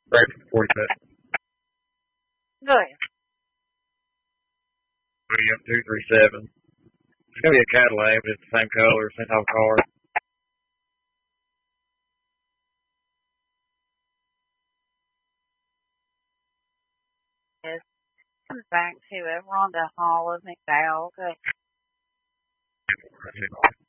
Right for 40 minutes. Go ahead. William 237. It's gonna be a Cadillac, but it's the same color, same type of car. Yes. Comes back to it. Rhonda Hall of McDowell. Go ahead.